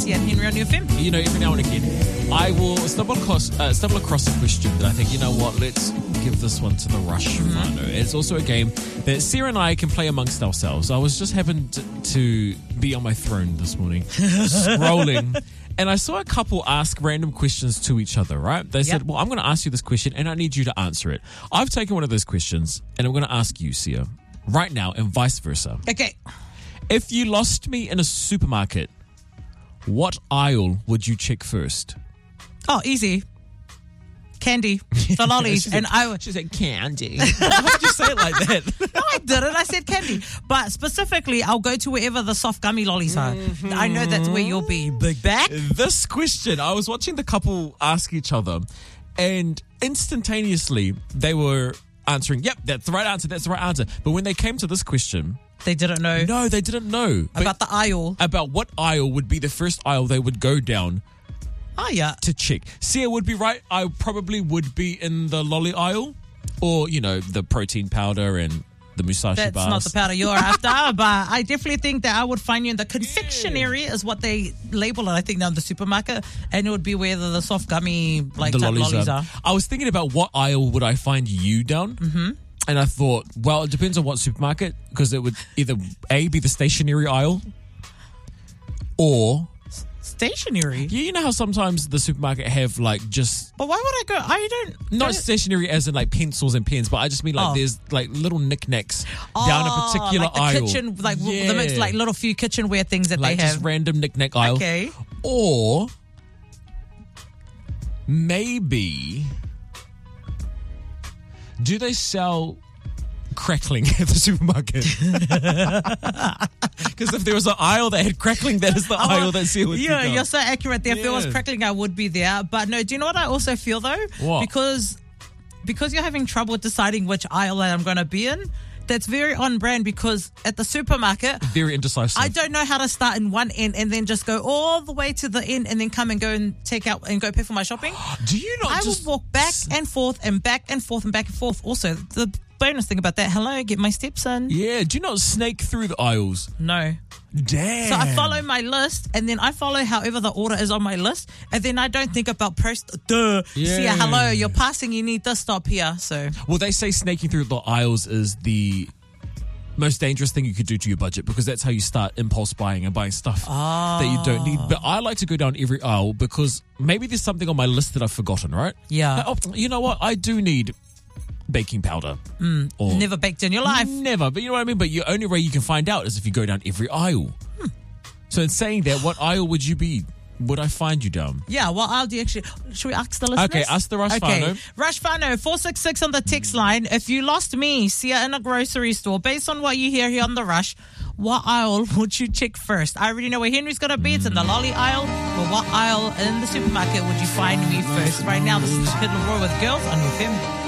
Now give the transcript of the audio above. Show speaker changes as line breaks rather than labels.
Yeah, Henry on FM.
You know, every now and again, I will stumble across a question that I think, you know what, let's give this one to the Rush Whānau. It's also a game that Sarah and I can play amongst ourselves. I was just happened to be on my throne this morning, scrolling, and I saw a couple ask random questions to each other, right? They said, well, I'm going to ask you this question, and I need you to answer it. I've taken one of those questions, and I'm going to ask you, Sia, right now, and vice versa.
Okay.
If you lost me in a supermarket, what aisle would you check first?
Oh, easy. Candy. The lollies.
She said candy. Why did you say it like that?
No, I didn't. I said candy. But specifically, I'll go to wherever the soft gummy lollies are. I know that's where you'll be. Big back.
This question, I was watching the couple ask each other, and instantaneously they were answering, yep, that's the right answer, that's the right answer. But when they came to this question,
they didn't know.
No, they didn't know.
About the aisle.
About what aisle would be the first aisle they would go down to check. Sia would be right. I probably would be in the lolly aisle, or, you know, the protein powder and the Musashi bars.
That's not the powder you're after, but I definitely think that I would find you in the confectionery is what they label it, I think, now in the supermarket, and it would be where the soft gummy like type lollies are.
I was thinking about what aisle would I find you down? Mm-hmm. And I thought, well, it depends on what supermarket, because it would either A, be the stationery aisle, or...
Stationery?
Yeah, you know how sometimes the supermarket have like just...
But why would I go? I don't...
Not stationery as in like pencils and pens, but I just mean like there's like little knickknacks down a particular
like the
aisle.
Kitchen, like the mixed, like little few kitchenware things that
like
they have.
Just random knick-knack aisle.
Okay.
Or maybe... Do they sell crackling at the supermarket? Because if there was an aisle that had crackling, that is the aisle that Sia would pick up.
You're so accurate there. If there was crackling, I would be there. But no, do you know what I also feel though?
What?
Because you're having trouble deciding which aisle that I'm going to be in. That's very on brand, because at the supermarket,
very indecisive.
I don't know how to start in one end and then just go all the way to the end and then come and go and take out and go pay for my shopping.
Do you not
I will walk back and forth and back and forth and back and forth. Also, the bonus thing about that, hello, get my steps in.
Yeah, do you not snake through the aisles?
No.
Damn.
So I follow my list, and then I follow however the order is on my list, and then I don't think about
Yeah.
hello, you're passing, you need to stop here. So,
well, they say snaking through the aisles is the most dangerous thing you could do to your budget, because that's how you start impulse buying and buying stuff that you don't need. But I like to go down every aisle because maybe there's something on my list that I've forgotten, right?
Yeah.
Like, oh, you know what? I do need baking powder. Or
never baked in your life.
Never, but you know what I mean? But the only way you can find out is if you go down every aisle. So in saying that, what aisle would you be? Would I find you down?
Yeah, what aisle do you actually... Should we ask the listeners?
Okay, ask the Rush Whānau.
Rush Whānau, 466 on the text line. If you lost me, Sia, in a grocery store, based on what you hear here on the Rush, what aisle would you check first? I already know where Henry's going to be. It's in the lolly aisle. But what aisle in the supermarket would you find me first? Right now, this is Kid Leroy with Girls on FM.